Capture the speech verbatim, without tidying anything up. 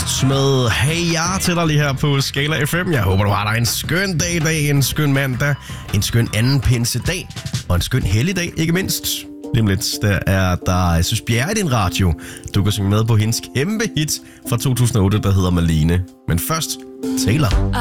Ghosts med Hey Ja til dig lige her på Skala F M. Jeg håber, du har dig en skøn dag i dag, en skøn mandag, en skøn anden pinsedag og en skøn helligdag, ikke mindst. Lige om lidt, der er der, jeg synes, Bjerre i din radio. Du kan synge med på hendes kæmpe hit fra to tusind og otte, der hedder Malene. Men først, Taylor.